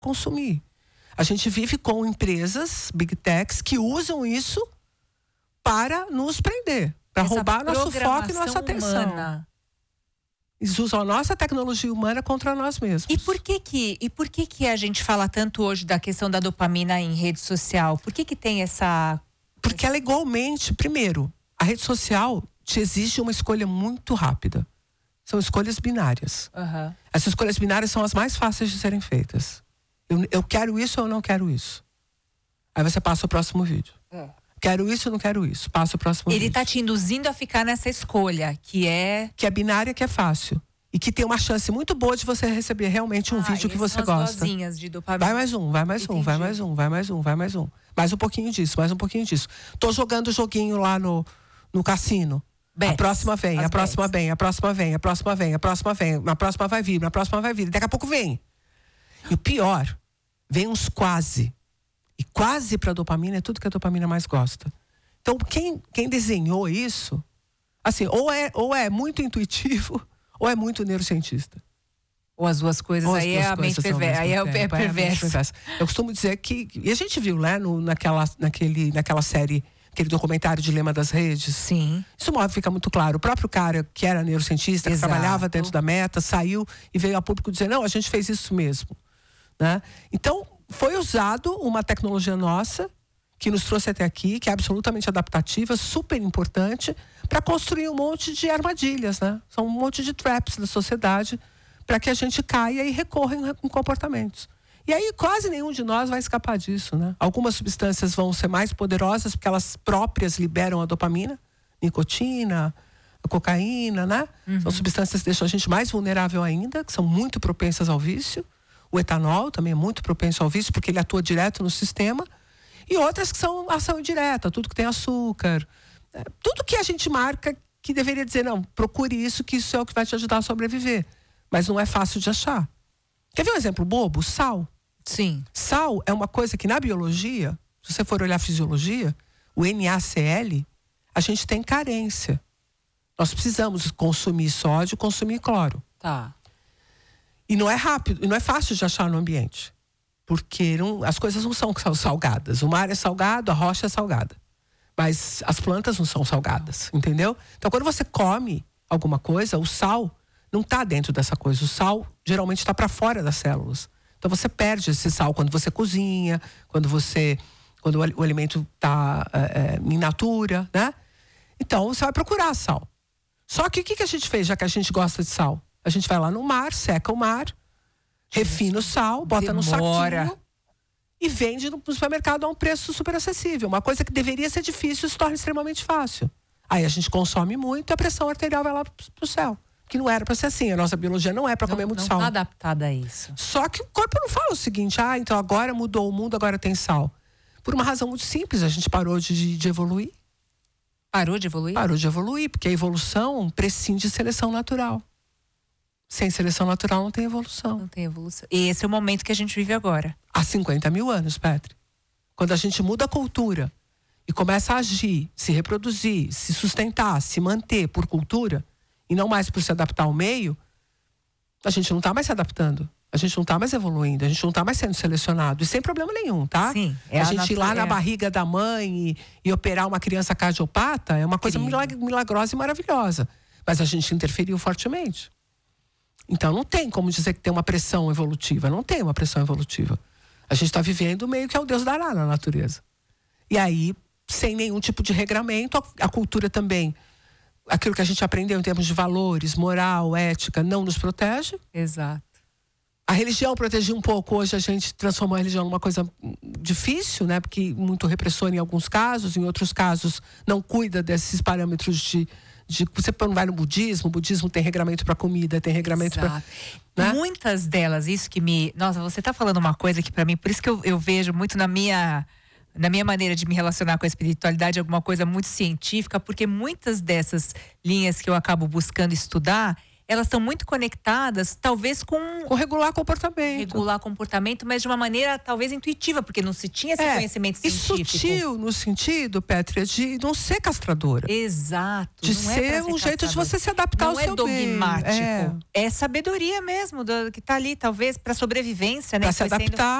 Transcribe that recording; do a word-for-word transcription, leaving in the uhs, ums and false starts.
consumir. A gente vive com empresas, big techs, que usam isso para nos prender, para roubar nosso foco e nossa atenção. Humana. Eles usam a nossa tecnologia humana contra nós mesmos. E por que que, e por que que a gente fala tanto hoje da questão da dopamina em rede social? Por que que tem essa... Porque ela igualmente, primeiro, a rede social te exige uma escolha muito rápida. São escolhas binárias. Uhum. Essas escolhas binárias são as mais fáceis de serem feitas. Eu, eu quero isso ou eu não quero isso. Aí você passa o próximo vídeo. É. Quero isso ou não quero isso. Passa o próximo Ele vídeo. Ele tá te induzindo a ficar nessa escolha, que é... Que é binária, que é fácil. E que tem uma chance muito boa de você receber realmente um ah, vídeo que você são gosta. As dosinhas de dopamina. Vai mais um, vai mais Entendi. um, vai mais um, vai mais um, vai mais um. Mais um pouquinho disso, mais um pouquinho disso. Tô jogando o joguinho lá no, no cassino. Bets. A próxima vem, As a próxima bets. vem, a próxima vem, a próxima vem, a próxima vem, a próxima vai vir, a próxima vai vir. Daqui a pouco vem. E o pior, vem uns quase. E quase pra dopamina é tudo que a dopamina mais gosta. Então, quem, quem desenhou isso, assim, ou é, ou é muito intuitivo, ou é muito neurocientista. Ou as duas coisas, ou aí, duas é a mente perversa, aí é, é perverso. Eu costumo dizer que, e a gente viu, né, no, naquela, naquele, naquela série, aquele documentário Dilema das Redes. Sim. Isso fica muito claro. O próprio cara que era neurocientista, que Exato. trabalhava dentro da Meta, saiu e veio a público dizer, não, a gente fez isso mesmo. Né? Então, foi usado uma tecnologia nossa, que nos trouxe até aqui, que é absolutamente adaptativa, super importante, para construir um monte de armadilhas, né? São um monte de traps da sociedade para que a gente caia e recorra em, em comportamentos. E aí quase nenhum de nós vai escapar disso, né? Algumas substâncias vão ser mais poderosas porque elas próprias liberam a dopamina, nicotina, a cocaína, né? Uhum. São substâncias que deixam a gente mais vulnerável ainda, que são muito propensas ao vício. O etanol também é muito propenso ao vício porque ele atua direto no sistema. E outras que são ação indireta, tudo que tem açúcar. É, tudo que a gente marca que deveria dizer, não, procure isso, que isso é o que vai te ajudar a sobreviver. Mas não é fácil de achar. Quer ver um exemplo bobo? Sal. Sim. Sal é uma coisa que na biologia, se você for olhar a fisiologia, o N A C L, a gente tem carência. Nós precisamos consumir sódio, consumir cloro. Tá. E não é rápido, e não é fácil de achar no ambiente. Porque não, as coisas não são salgadas. O mar é salgado, a rocha é salgada. Mas as plantas não são salgadas, entendeu? Então, quando você come alguma coisa, o sal não está dentro dessa coisa. O sal geralmente está para fora das células. Então, você perde esse sal quando você cozinha, quando você, quando o alimento está é, in natura, né? Então, você vai procurar sal. Só que o que, que a gente fez, já que a gente gosta de sal? A gente vai lá no mar, seca o mar, refina o sal, bota Demora. no saquinho e vende no supermercado a um preço super acessível. Uma coisa que deveria ser difícil se torna extremamente fácil. Aí a gente consome muito e a pressão arterial vai lá pro céu. Que não era para ser assim. A nossa biologia não é para comer muito não sal. Não está adaptada a isso. Só que o corpo não fala o seguinte, ah, então agora mudou o mundo, agora tem sal. Por uma razão muito simples, a gente parou de, de evoluir. Parou de evoluir? Parou de evoluir, porque a evolução prescinde de seleção natural. Sem seleção natural não tem evolução. Não tem evolução. E esse é o momento que a gente vive agora. Há cinquenta mil anos, Petri. Quando a gente muda a cultura e começa a agir, se reproduzir, se sustentar, se manter por cultura, e não mais por se adaptar ao meio, a gente não está mais se adaptando. A gente não está mais evoluindo, a gente não está mais sendo selecionado. E sem problema nenhum, tá? Sim. É a, a gente natu- ir lá é. na barriga da mãe e, e operar uma criança cardiopata é uma coisa milag- milagrosa e maravilhosa. Mas a gente interferiu fortemente. Então não tem como dizer que tem uma pressão evolutiva. Não tem uma pressão evolutiva. A gente está vivendo meio que é o Deus dará na natureza. E aí, sem nenhum tipo de regramento, a, a cultura também, aquilo que a gente aprendeu em termos de valores, moral, ética, não nos protege. Exato. A religião protegia um pouco. Hoje a gente transformou a religião numa coisa difícil, né? Porque muito repressora em alguns casos, em outros casos não cuida desses parâmetros de... de você não vai no budismo, o budismo tem regramento para comida, tem regramento para... Né? Muitas delas, isso que me... Nossa, você está falando uma coisa que para mim, por isso que eu, eu vejo muito na minha... na minha maneira de me relacionar com a espiritualidade, alguma coisa muito científica, porque muitas dessas linhas que eu acabo buscando estudar, elas estão muito conectadas, talvez com... Com regular comportamento. Regular comportamento, mas de uma maneira talvez intuitiva, porque não se tinha esse é, conhecimento científico. E sutil no sentido, Pétria, de não ser castradora. Exato. De não ser é um ser jeito de você se adaptar não ao é seu bem. Dogmático. É. é sabedoria mesmo, do, que está ali, talvez, para sobrevivência, né? Para se adaptar.